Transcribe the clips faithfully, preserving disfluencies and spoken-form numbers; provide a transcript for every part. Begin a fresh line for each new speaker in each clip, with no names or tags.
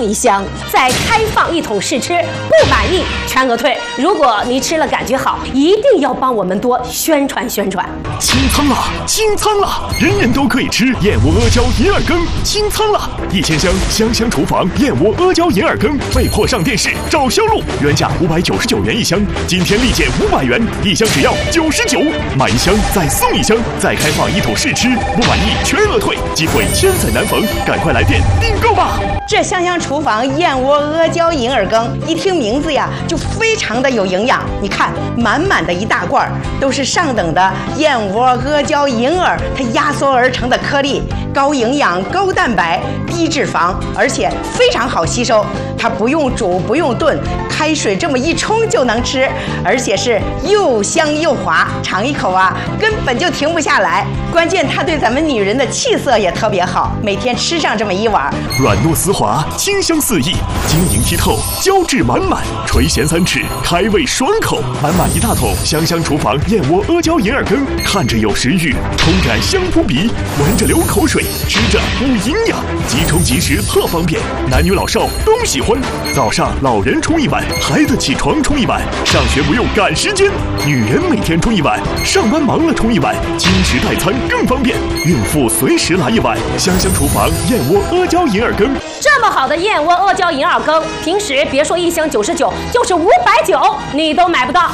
送一箱，再开放一桶试吃，不满意全额退。如果你吃了感觉好，一定要帮我们多宣传宣传。
清仓了，清仓了，人人都可以吃燕窝阿胶银耳羹，清仓了，一千箱香香厨房燕窝阿胶银耳羹被迫上电视找销路，原价五百九十九元一箱，今天立减五百元，一箱只要九十九，买一箱再送一箱，再开放一桶试吃，不满意全额退，机会千载难逢，赶快来电订购吧！
这香香厨房燕窝阿胶银耳羹，一听名字呀就非常的有营养。你看，满满的一大罐，都是上等的燕窝阿胶银耳，它压缩而成的颗粒，高营养、高蛋白、低脂肪，而且非常好吸收。它不用煮，不用炖，开水这么一冲就能吃，而且是又香又滑，尝一口啊，根本就停不下来。关键它对咱们女人的气色也特别好，每天吃上这么一碗，
软糯丝滑，清香四溢，晶莹剔透，胶质满满，垂涎三尺，开胃爽口，满满一大桶香香厨房燕窝阿胶银耳羹，看着有食欲，冲感香扑鼻，闻着流口水，吃着补营养，即冲即食特方便，男女老少都喜欢。早上老人冲一碗，孩子起床冲一碗，上学不用赶时间，女人每天冲一碗，上班忙了冲一碗，经时代餐更方便，孕妇随时来一碗香香厨房燕窝阿胶银耳羹。
这么好的燕窝阿胶银耳羹，平时别说一箱九十九，就是五百九你都买不到。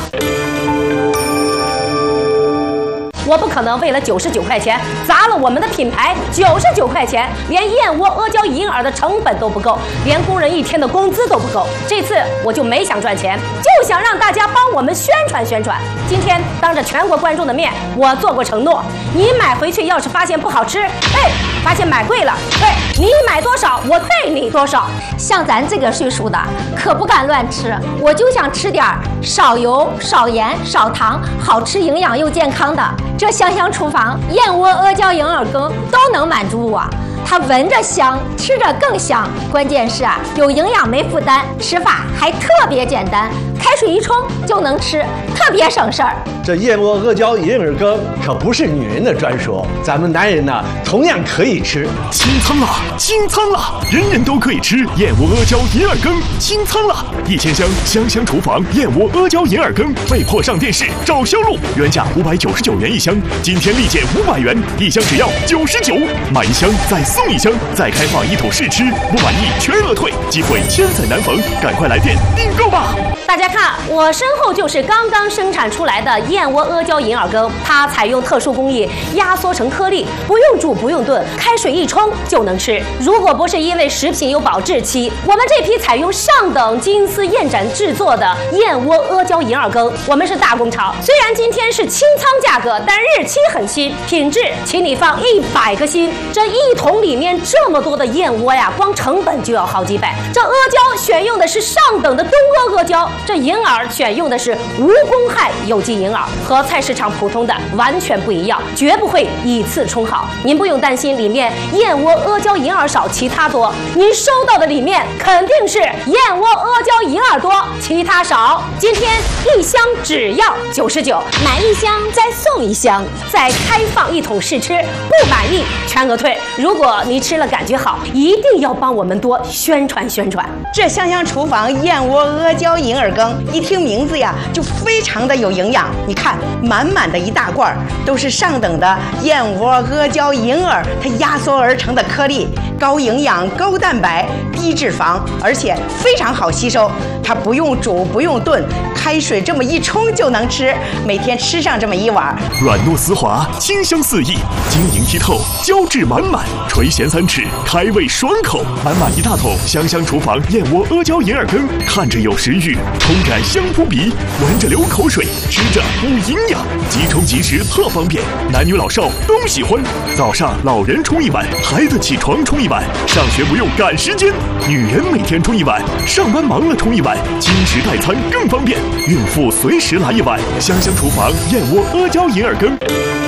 我不可能为了九十九块钱砸了我们的品牌，九十九块钱连燕窝阿胶银耳的成本都不够，连工人一天的工资都不够。这次我就没想赚钱，就想让大家帮我们宣传宣传。今天当着全国观众的面，我做过承诺，你买回去要是发现不好吃，哎，发现买贵了，对，你买多少我退你多少。
像咱这个岁数的可不敢乱吃，我就想吃点少油、少盐、少糖，好吃、营养又健康的。这香香厨房燕窝阿胶银耳羹都能满足我，它闻着香，吃着更香，关键是啊，有营养没负担，吃法还特别简单，开水一冲就能吃，特别省事儿。
这燕窝阿胶银耳羹可不是女人的专属，咱们男人呢同样可以吃。
清仓了，清仓了，人人都可以吃燕窝阿胶银耳羹，清仓了，一千箱香香厨房燕窝阿胶银耳羹被迫上电视找销路，原价五百九十九元一箱，今天立减五百元，一箱只要九十九，买一箱再送一箱，再开放一桶试吃，不满意全额退，机会千载难逢，赶快来电订购吧！
大家看，我身后就是刚刚生产出来的燕窝阿胶银耳羹，它采用特殊工艺压缩成颗粒，不用煮不用炖，开水一冲就能吃。如果不是因为食品有保质期，我们这批采用上等金丝燕盏制作的燕窝阿胶银耳羹，我们是大工厂。虽然今天是清仓价格，但日期很新，品质请你放一百个心。这一桶里面这么多的燕窝呀，光成本就要好几百。这阿胶选用的是上等的东阿阿胶，这银耳选用的是无公害有机银耳，和菜市场普通的完全不一样，绝不会以次充好。您不用担心里面燕窝阿胶银耳少，其他多。您收到的里面肯定是燕窝阿胶银耳多，其他少。今天一箱只要九十九，买一箱再送一箱，再开放一桶试吃，不满意全额退。如果你吃了感觉好，一定要帮我们多宣传宣传。
这香香厨房燕窝阿胶银耳羹，一听名字呀就非常的有营养。你看，满满的一大罐，都是上等的燕窝阿胶银耳，它压缩而成的颗粒，高营养、高蛋白、低脂肪，而且非常好吸收。它不用煮不用炖，开水这么一冲就能吃，每天吃上这么一碗，
软糯丝滑，清香四溢，晶莹剔透，胶质满满，垂涎三尺，开胃爽口，满满一大桶香香厨房燕窝阿胶银耳羹，看着有食欲，冲感香扑鼻，闻着流口水，吃着补营养，即冲即食特方便，男女老少都喜欢。早上老人冲一碗，孩子起床冲一碗，上学不用赶时间，女人每天冲一碗，上班忙了冲一碗，经时代餐更方便，孕妇随时来一碗香香厨房燕窝阿胶银耳羹。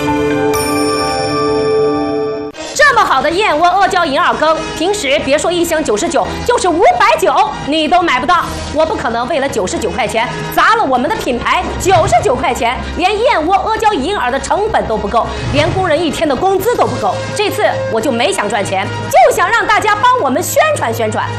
这么好的燕窝阿胶银耳羹，平时别说一箱九十九，就是五百九你都买不到。我不可能为了九十九块钱砸了我们的品牌，九十九块钱连燕窝阿胶银耳的成本都不够，连工人一天的工资都不够。这次我就没想赚钱，就想让大家帮我们宣传宣传。